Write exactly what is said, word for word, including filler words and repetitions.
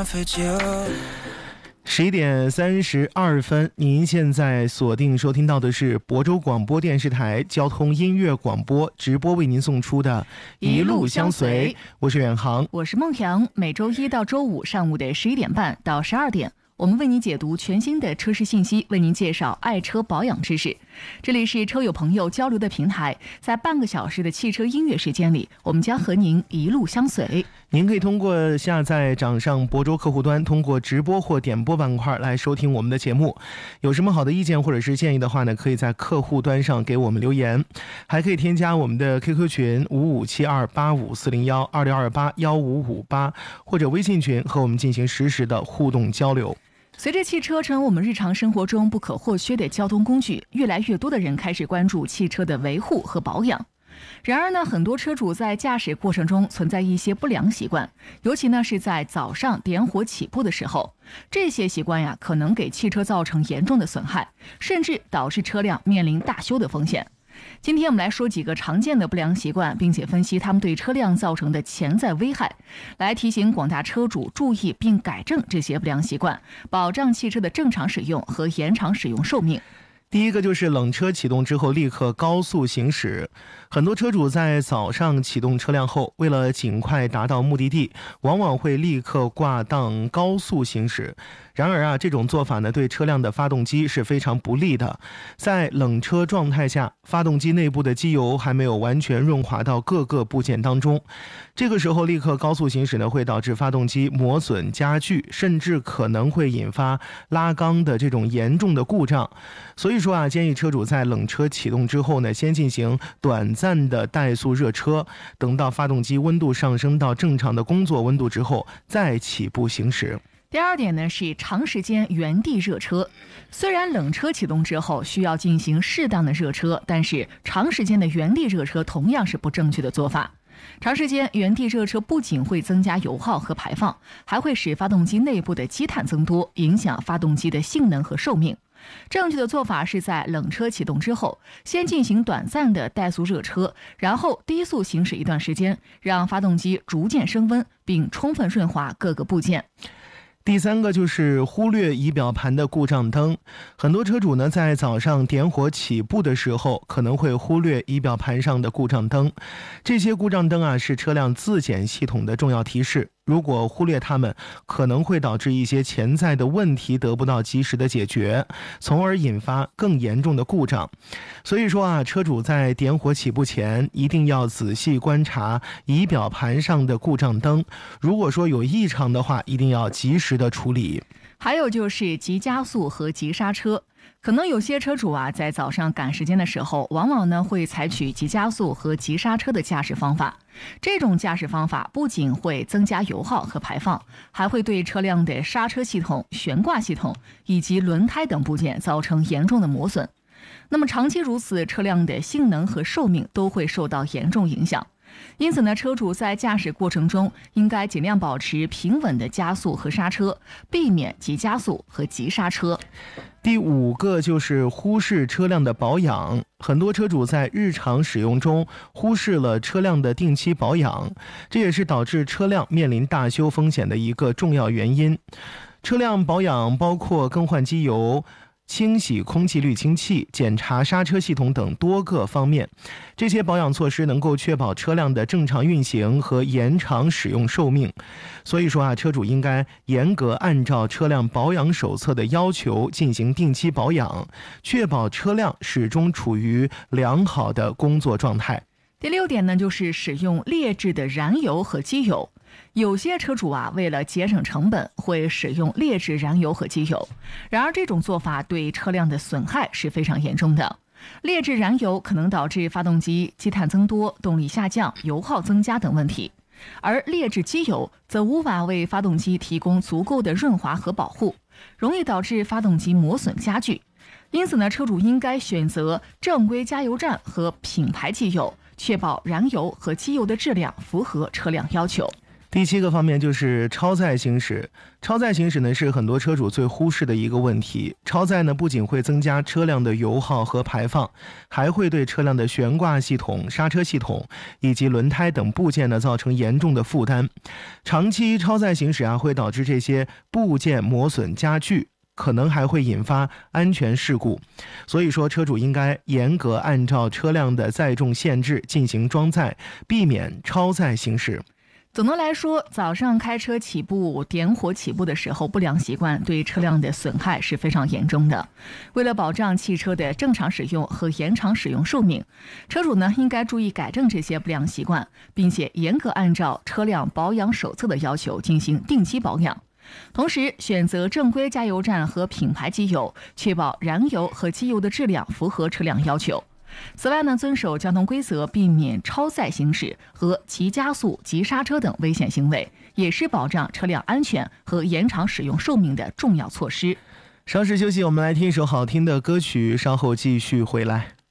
十一点三十二分，您现在锁定收听到的是亳州广播电视台交通音乐广播直播为您送出的一路相随，我是远航， 我是孟阳。每周一到周五上午的十一点半到十二点，我们为您解读全新的车市信息，为您介绍爱车保养知识。这里是车友朋友交流的平台，在半个小时的汽车音乐时间里，我们将和您一路相随。 您可以通过下载掌上亳州客户端，通过直播或点播板块来收听我们的节目。有什么好的意见或者是建议的话呢，可以在客户端上给我们留言，还可以添加我们的 Q Q 群五五七二八五四零一二六二八一五五八，或者微信群和我们进行实时的互动交流。 随着汽车成为我们日常生活中不可或缺的交通工具，越来越多的人开始关注汽车的维护和保养。然而呢，很多车主在驾驶过程中存在一些不良习惯，尤其呢是在早上点火起步的时候，这些习惯呀可能给汽车造成严重的损害，甚至导致车辆面临大修的风险。今天我们来说几个常见的不良习惯，并且分析他们对车辆造成的潜在危害，来提醒广大车主注意并改正这些不良习惯，保障汽车的正常使用和延长使用寿命。 第一个就是冷车启动之后立刻高速行驶。很多车主在早上启动车辆后，为了尽快达到目的地，往往会立刻挂档高速行驶。然而啊，这种做法呢，对车辆的发动机是非常不利的。在冷车状态下，发动机内部的机油还没有完全润滑到各个部件当中，这个时候立刻高速行驶呢，会导致发动机磨损加剧，甚至可能会引发拉缸的这种严重的故障。所以说啊，建议车主在冷车启动之后呢，先进行短暂的怠速热车，等到发动机温度上升到正常的工作温度之后，再起步行驶。 第二点呢是长时间原地热车。虽然冷车启动之后需要进行适当的热车，但是长时间的原地热车同样是不正确的做法。长时间原地热车不仅会增加油耗和排放，还会使发动机内部的积碳增多，影响发动机的性能和寿命。正确的做法是在冷车启动之后，先进行短暂的怠速热车，然后低速行驶一段时间，让发动机逐渐升温，并充分润滑各个部件。 第三个就是忽略仪表盘的故障灯。很多车主呢，在早上点火起步的时候，可能会忽略仪表盘上的故障灯。这些故障灯啊，是车辆自检系统的重要提示。如果忽略它们，可能会导致一些潜在的问题得不到及时的解决，从而引发更严重的故障。所以说啊，车主在点火起步前一定要仔细观察仪表盘上的故障灯，如果说有异常的话，一定要及时的处理。 还有就是急加速和急刹车。可能有些车主啊，在早上赶时间的时候，往往呢会采取急加速和急刹车的驾驶方法。这种驾驶方法不仅会增加油耗和排放，还会对车辆的刹车系统、悬挂系统以及轮胎等部件造成严重的磨损。那么长期如此，车辆的性能和寿命都会受到严重影响。因此呢，车主在驾驶过程中应该尽量保持平稳的加速和刹车，避免急加速和急刹车。 第五个就是忽视车辆的保养。很多车主在日常使用中忽视了车辆的定期保养，这也是导致车辆面临大修风险的一个重要原因。车辆保养包括更换机油、清洗空气滤清器、检查刹车系统等多个方面。这些保养措施能够确保车辆的正常运行和延长使用寿命。所以说啊，车主应该严格按照车辆保养手册的要求进行定期保养，确保车辆始终处于良好的工作状态。 第六点呢，就是使用劣质的燃油和机油。有些车主啊，为了节省成本，会使用劣质燃油和机油。然而，这种做法对车辆的损害是非常严重的。劣质燃油可能导致发动机积碳增多、动力下降、油耗增加等问题，而劣质机油则无法为发动机提供足够的润滑和保护，容易导致发动机磨损加剧。因此呢，车主应该选择正规加油站和品牌机油，确保燃油和机油的质量符合车辆要求。 第七个方面就是超载行驶。超载行驶呢是很多车主最忽视的一个问题。超载呢不仅会增加车辆的油耗和排放，还会对车辆的悬挂系统、刹车系统以及轮胎等部件呢造成严重的负担。长期超载行驶啊，会导致这些部件磨损加剧，可能还会引发安全事故。所以说，车主应该严格按照车辆的载重限制进行装载，避免超载行驶。 总的来说，早上开车起步、点火起步的时候，不良习惯对车辆的损害是非常严重的。为了保障汽车的正常使用和延长使用寿命，车主呢应该注意改正这些不良习惯，并且严格按照车辆保养手册的要求进行定期保养。同时，选择正规加油站和品牌机油，确保燃油和机油的质量符合车辆要求。此外呢，遵守交通规则，避免超载行驶和急加速、急刹车等危险行为，也是保障车辆安全和延长使用寿命的重要措施。 稍事休息，我们来听一首好听的歌曲，稍后继续回来。